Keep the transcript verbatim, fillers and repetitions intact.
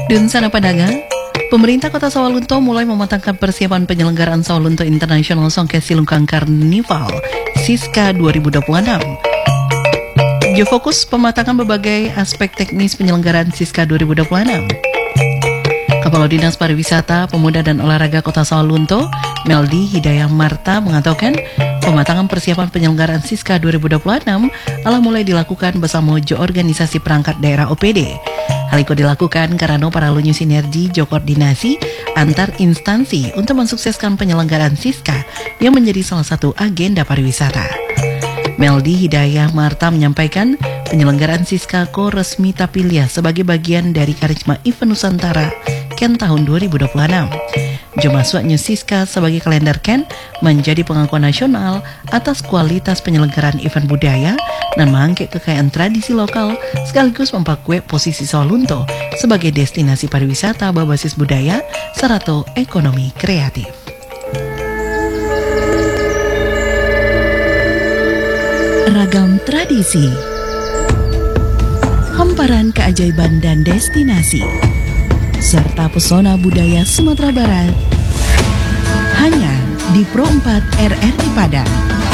Dunsana Padanga, pemerintah Kota Sawalunto mulai mematangkan persiapan penyelenggaraan Sawalunto International Songket Silungkang Carnival Siska dua ribu dua puluh enam. Fokus pematangan berbagai aspek teknis penyelenggaraan Siska dua ribu dua puluh enam. Kepala Dinas Pariwisata, Pemuda dan Olahraga Kota Sawalunto, Meldi Hidayah Marta mengatakan pematangan persiapan penyelenggaraan Siska dua ribu dua puluh enam telah mulai dilakukan bersama Jo Organisasi Perangkat Daerah O P D. Hal itu dilakukan karena paralunyu sinergi jo koordinasi antar instansi untuk mensukseskan penyelenggaraan Siska yang menjadi salah satu agenda pariwisata. Meldi Hidayah Marta menyampaikan penyelenggaraan Siska ko resmi tapilya sebagai bagian dari karisma event Nusantara Ken tahun dua ribu dua puluh enam. Jo masuknya Siska sebagai kalender Ken menjadi pengakuan nasional atas kualitas penyelenggaraan event budaya dan mengangkat kekayaan tradisi lokal sekaligus memperkuat posisi Sawalunto sebagai destinasi pariwisata berbasis budaya serta ekonomi kreatif. Ragam tradisi, hamparan keajaiban dan destinasi, serta pesona budaya Sumatera Barat hanya di Pro empat R R I Padang.